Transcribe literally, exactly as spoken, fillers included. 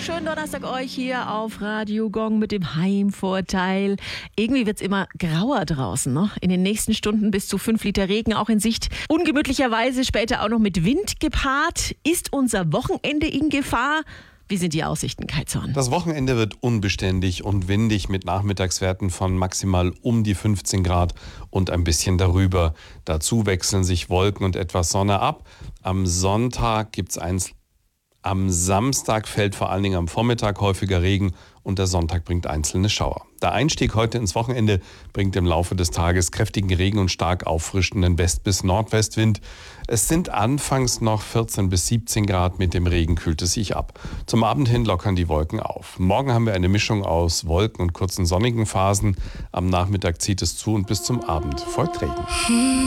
Schönen Donnerstag euch hier auf Radio Gong mit dem Heimvorteil. Irgendwie wird es immer grauer draußen, ne? In den nächsten Stunden bis zu fünf Liter Regen auch in Sicht. Ungemütlicherweise später auch noch mit Wind gepaart. Ist unser Wochenende in Gefahr? Wie sind die Aussichten, Kai Zorn? Das Wochenende wird unbeständig und windig mit Nachmittagswerten von maximal um die fünfzehn Grad und ein bisschen darüber. Dazu wechseln sich Wolken und etwas Sonne ab. Am Sonntag gibt's eins. Am Samstag fällt vor allen Dingen am Vormittag häufiger Regen und der Sonntag bringt einzelne Schauer. Der Einstieg heute ins Wochenende bringt im Laufe des Tages kräftigen Regen und stark auffrischenden West- bis Nordwestwind. Es sind anfangs noch vierzehn bis siebzehn Grad, mit dem Regen kühlt es sich ab. Zum Abend hin lockern die Wolken auf. Morgen haben wir eine Mischung aus Wolken und kurzen sonnigen Phasen. Am Nachmittag zieht es zu und bis zum Abend folgt Regen.